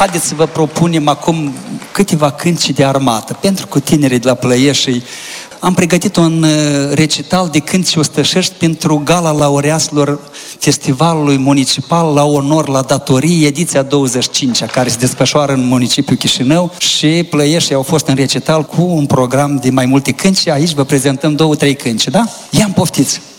haideți să vă propunem acum câteva cântice de armată pentru cu tinerii de la Plăiești. Am pregătit un recital de cântice ostășești pentru gala laureaților Festivalului Municipal la Onor la Datorie, ediția 25-a, care se desfășoară în municipiul Chișinău, și Plăieștii au fost în recital cu un program de mai multe cântice. Aici vă prezentăm 2-3 cântice, da? Ia-mi poftiți!